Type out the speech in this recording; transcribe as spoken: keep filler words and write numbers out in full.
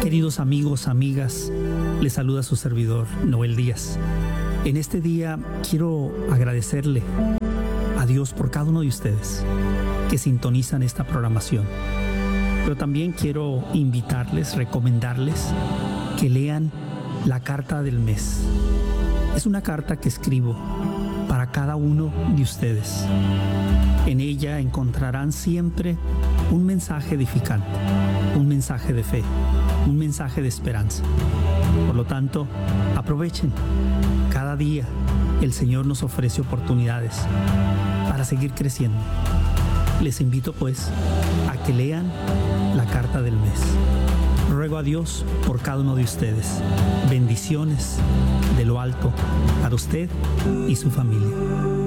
Queridos amigos, amigas, les saluda su servidor Noel Díaz. En este día quiero agradecerle a Dios por cada uno de ustedes que sintonizan esta programación. Pero también quiero invitarles, recomendarles que lean la carta del mes. Es una carta que escribo para cada uno de ustedes. En ella encontrarán siempre un mensaje edificante, un mensaje de fe, un mensaje de esperanza. Por lo tanto, aprovechen. Cada día el Señor nos ofrece oportunidades para seguir creciendo. Les invito pues a que lean la carta del mes. Ruego a Dios por cada uno de ustedes. Bendiciones de lo alto para usted y su familia.